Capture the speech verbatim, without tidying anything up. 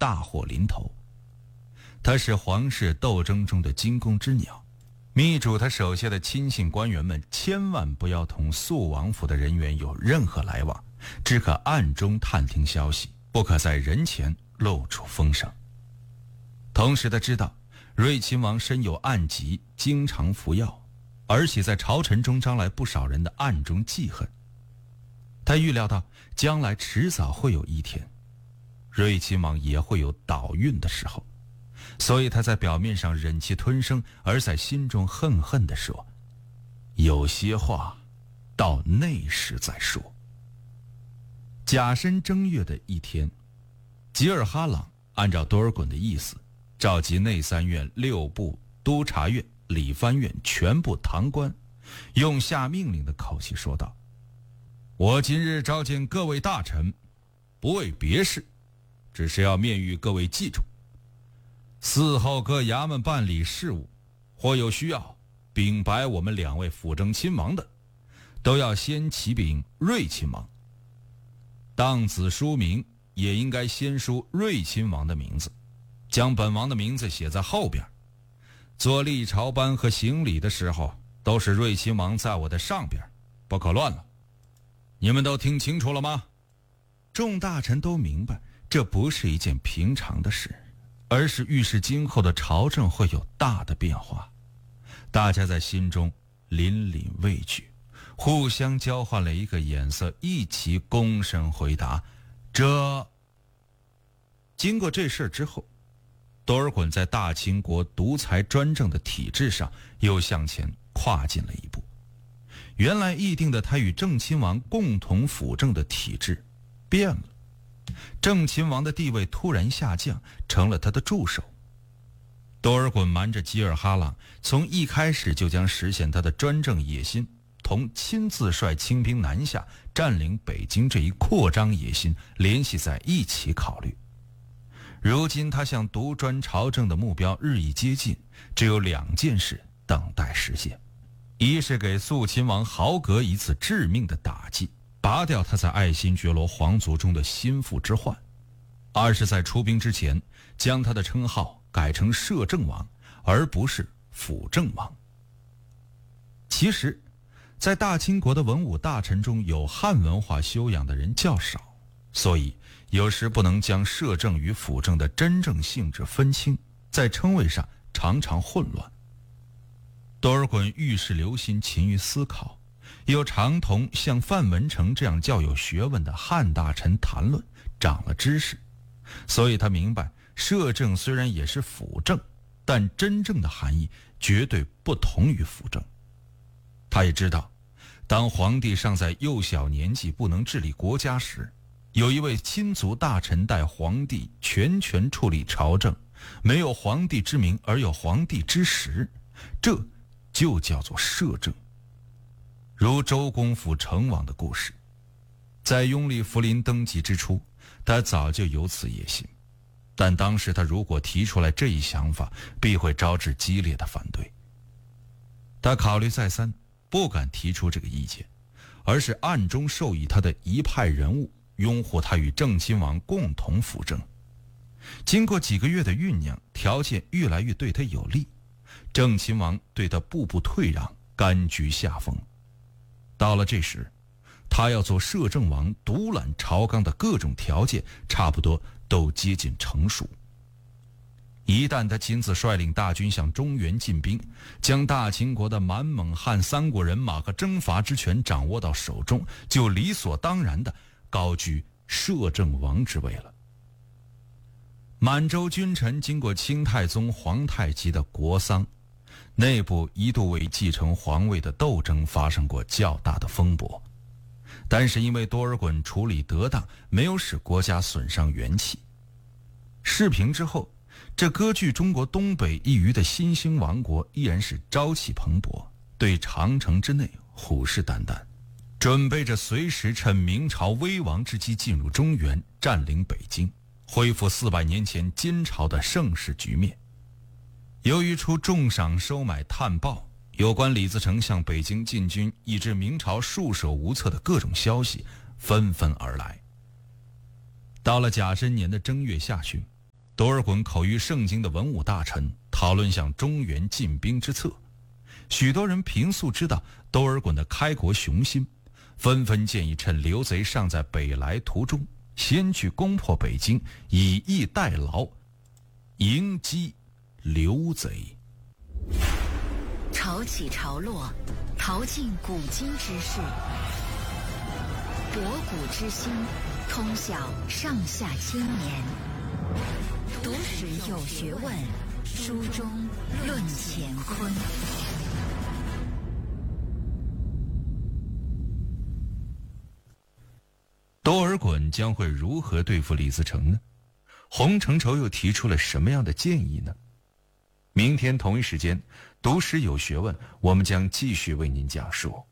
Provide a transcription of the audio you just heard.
大祸临头。他是皇室斗争中的惊弓之鸟，密嘱他手下的亲信官员们千万不要同肃王府的人员有任何来往，只可暗中探听消息，不可在人前露出风声。同时他知道睿亲王身有暗疾，经常服药，而且在朝臣中招来不少人的暗中记恨。他预料到将来迟早会有一天，睿亲王也会有倒运的时候，所以他在表面上忍气吞声，而在心中恨恨地说：有些话到那时再说。甲申正月的一天，吉尔哈朗按照多尔衮的意思，召集内三院、六部、督察院、理藩院全部堂官，用下命令的口气说道：我今日召见各位大臣，不为别事，只是要面谕各位记住，嗣后各衙门办理事务，或有需要禀白我们两位辅政亲王的，都要先启禀睿亲王。当子书名也应该先书睿亲王的名字，将本王的名字写在后边。做立朝班和行礼的时候，都是睿亲王在我的上边，不可乱了。你们都听清楚了吗？众大臣都明白，这不是一件平常的事，而是预示今后的朝政会有大的变化。大家在心中凛凛畏惧，互相交换了一个眼色，一起躬身回答：这。经过这事之后，多尔衮在大清国独裁专政的体制上又向前跨进了一步。原来议定的他与正亲王共同辅政的体制变了，正亲王的地位突然下降，成了他的助手。多尔衮瞒着吉尔哈朗，从一开始就将实现他的专政野心同亲自率清兵南下占领北京这一扩张野心联系在一起考虑。如今他向独专朝政的目标日益接近，只有两件事等待实现：一是给肃亲王豪格一次致命的打击，拔掉他在爱新觉罗皇族中的心腹之患；二是在出兵之前将他的称号改成摄政王，而不是辅政王。其实在大清国的文武大臣中，有汉文化修养的人较少，所以有时不能将摄政与辅政的真正性质分清，在称谓上常常混乱。多尔衮遇事留心，勤于思考，又常同像范文成这样较有学问的汉大臣谈论，长了知识，所以他明白摄政虽然也是辅政，但真正的含义绝对不同于辅政。他也知道，当皇帝尚在幼小年纪不能治理国家时，有一位亲族大臣代皇帝全权处理朝政，没有皇帝之名而有皇帝之实，这就叫做摄政。如周公辅成王的故事，在拥立福临登基之初，他早就有此野心，但当时他如果提出来这一想法，必会招致激烈的反对。他考虑再三，不敢提出这个意见，而是暗中授意他的一派人物拥护他与正亲王共同辅政。经过几个月的酝酿，条件越来越对他有利，正亲王对他步步退让，甘居下风。到了这时，他要做摄政王独揽朝纲的各种条件差不多都接近成熟。一旦他亲自率领大军向中原进兵，将大清国的满蒙汉三国人马和征伐之权掌握到手中，就理所当然地高居摄政王之位了。满洲君臣经过清太宗皇太极的国丧，内部一度为继承皇位的斗争发生过较大的风波，但是因为多尔衮处理得当，没有使国家损伤元气。事平之后，这割据中国东北一隅的新兴王国依然是朝气蓬勃，对长城之内虎视眈眈，准备着随时趁明朝危亡之机进入中原，占领北京，恢复四百年前金朝的盛世局面。由于出重赏收买探报，有关李自成向北京进军以致明朝束手无策的各种消息纷纷而来。到了甲申年的正月下旬， 多尔衮口于圣经的文武大臣讨论向中原进兵之策。许多人平素知道多尔衮的开国雄心，纷纷建议趁刘贼尚在北来途中，先去攻破北京，以逸待劳，迎击刘贼。 潮起潮落，淘尽古今之事，博古之心，通晓上下千年。读史有学问，书中论乾坤。 多尔衮将会如何对付李自成呢？洪承畴又提出了什么样的建议呢？明天同一时间，读史有学问，我们将继续为您讲述。